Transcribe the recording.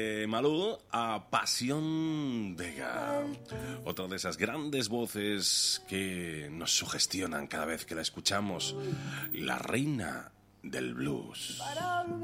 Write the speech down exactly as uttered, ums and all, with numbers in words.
Eh, Malú a Pasión Vega, otra de esas grandes voces que nos sugestionan cada vez que la escuchamos, la reina del blues.